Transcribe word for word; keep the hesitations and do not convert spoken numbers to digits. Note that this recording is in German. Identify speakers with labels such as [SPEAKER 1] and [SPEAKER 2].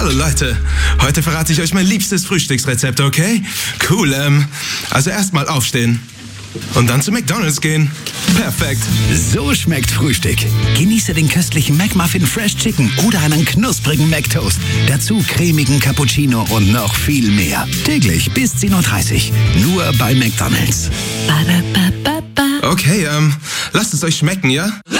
[SPEAKER 1] Hallo Leute, heute verrate ich euch mein liebstes Frühstücksrezept, okay? Cool, ähm, also erstmal aufstehen und dann zu McDonald's gehen. Perfekt.
[SPEAKER 2] So schmeckt Frühstück. Genieße den köstlichen McMuffin Fresh Chicken oder einen knusprigen McToast. Dazu cremigen Cappuccino und noch viel mehr. Täglich bis zehn Uhr dreißig. Nur bei McDonald's.
[SPEAKER 1] Okay, ähm, lasst es euch schmecken, ja?